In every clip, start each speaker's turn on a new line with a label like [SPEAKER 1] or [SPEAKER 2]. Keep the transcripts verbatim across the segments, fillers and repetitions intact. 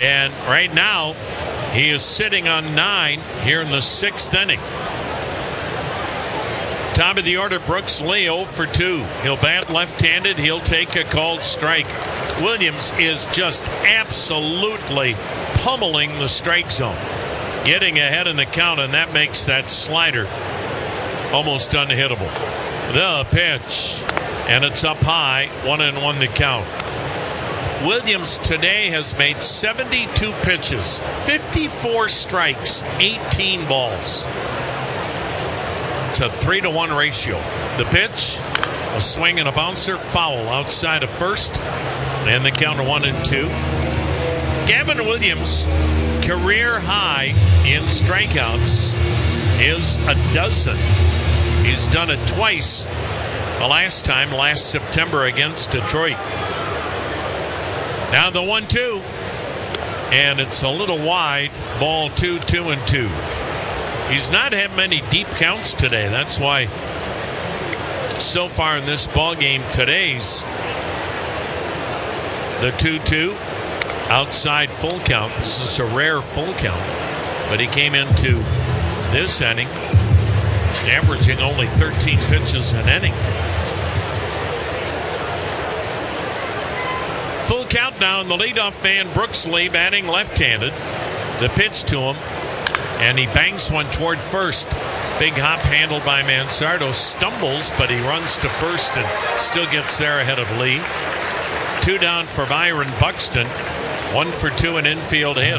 [SPEAKER 1] And right now, he is sitting on nine here in the sixth inning. Top of the order, Brooks Lee oh for two. He'll bat left-handed. He'll take a called strike. Williams is just absolutely pummeling the strike zone, getting ahead in the count, and that makes that slider almost unhittable. The pitch, and it's up high, one and one the count. Williams today has made seventy-two pitches, fifty-four strikes, eighteen balls. It's a three to one ratio. The pitch, a swing and a bouncer, foul outside of first, and the count to one and two. Gavin Williams, career high in strikeouts, is a dozen. He's done it twice. The last time, last September against Detroit. Now the one two, and it's a little wide. Ball two, two and two. He's not had many deep counts today. That's why so far in this ball game today's the two two outside full count. This is a rare full count, but he came into this inning averaging only thirteen pitches an inning. Full count now, and the leadoff man Brooks Lee batting left-handed. The pitch to him, and he bangs one toward first. Big hop handled by Mansardo. Stumbles, but he runs to first and still gets there ahead of Lee. Two down for Byron Buxton. One for two, an infield hit.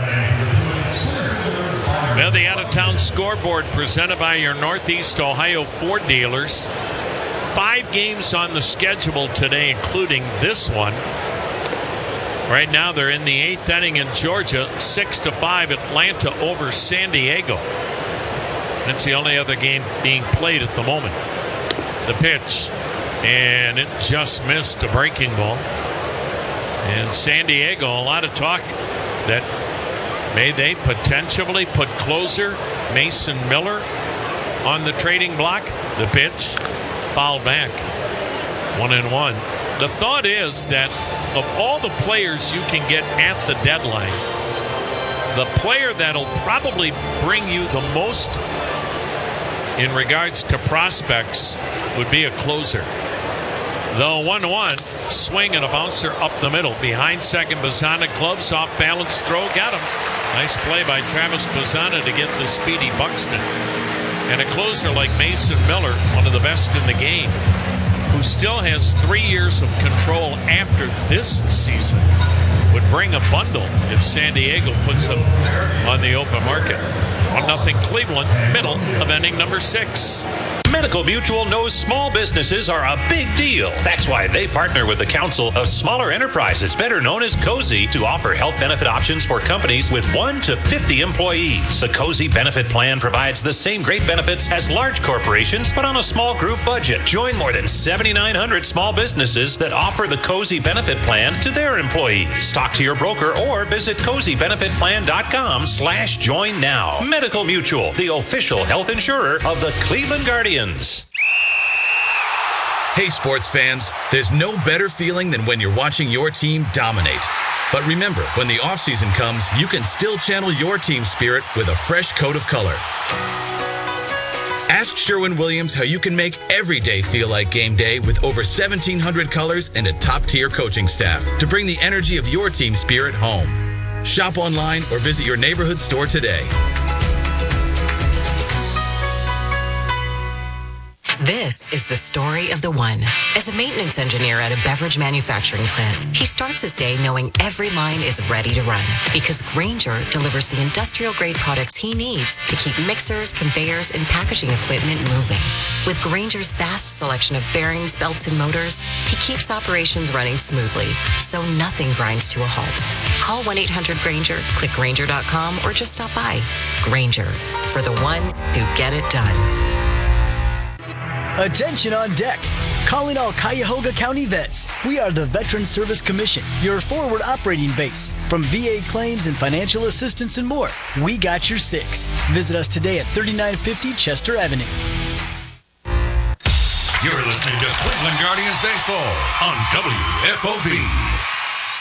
[SPEAKER 1] Well, the out-of-town scoreboard presented by your Northeast Ohio Ford dealers. Five games on the schedule today, including this one. Right now, they're in the eighth inning in Georgia, six to five. Atlanta over San Diego. That's the only other game being played at the moment. The pitch, and it just missed a breaking ball. And San Diego, a lot of talk that may they potentially put closer Mason Miller on the trading block. The pitch, fouled back, one and one. The thought is that of all the players you can get at the deadline, the player that'll probably bring you the most in regards to prospects would be a closer. The one one, swing and a bouncer up the middle. Behind second, Bazzana gloves off balance throw. Got him. Nice play by Travis Bazzana to get the speedy Buxton. And a closer like Mason Miller, one of the best in the game, who still has three years of control after this season, would bring a bundle if San Diego puts him on the open market. one nothing Cleveland, middle of inning number six.
[SPEAKER 2] Medical Mutual knows small businesses are a big deal. That's why they partner with the Council of Smaller Enterprises, better known as COSI, to offer health benefit options for companies with one to fifty employees. The COSI benefit plan provides the same great benefits as large corporations, but on a small group budget. Join more than seventy-nine hundred small businesses that offer the COSI benefit plan to their employees. Talk to your broker or visit cozy benefit plan dot com slash join now. Medical Mutual, the official health insurer of the Cleveland Guardians.
[SPEAKER 3] Hey, sports fans, there's no better feeling than when you're watching your team dominate. But remember, when the offseason comes, you can still channel your team spirit with a fresh coat of color. Ask Sherwin-Williams how you can make every day feel like game day with over seventeen hundred colors and a top-tier coaching staff to bring the energy of your team spirit home. Shop online or visit your neighborhood store today.
[SPEAKER 4] This is the story of the one. As a maintenance engineer at a beverage manufacturing plant, he starts his day knowing every line is ready to run because Grainger delivers the industrial-grade products he needs to keep mixers, conveyors, and packaging equipment moving. With Grainger's vast selection of bearings, belts, and motors, he keeps operations running smoothly, so nothing grinds to a halt. Call one eight hundred Grainger, click Grainger dot com, or just stop by. Grainger, for the ones who get it done.
[SPEAKER 5] Attention on deck. Calling all Cuyahoga County vets. We are the Veteran Service Commission, your forward operating base. From V A claims and financial assistance and more, we got your six. Visit us today at thirty-nine fifty Chester Avenue.
[SPEAKER 6] You're listening to Cleveland Guardians Baseball on W F O V.